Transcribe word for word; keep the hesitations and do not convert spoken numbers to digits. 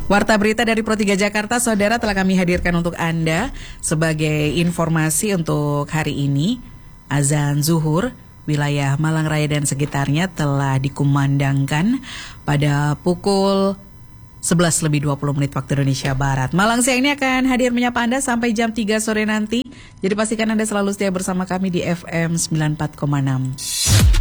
Warta berita dari Pro tiga Jakarta, saudara, telah kami hadirkan untuk Anda sebagai informasi untuk hari ini. Azan zuhur wilayah Malang Raya dan sekitarnya telah dikumandangkan pada pukul sebelas lebih dua puluh menit waktu Indonesia Barat. Malang Siang ini akan hadir menyapa Anda sampai jam tiga sore nanti. Jadi pastikan Anda selalu setia bersama kami di F M sembilan puluh empat koma enam.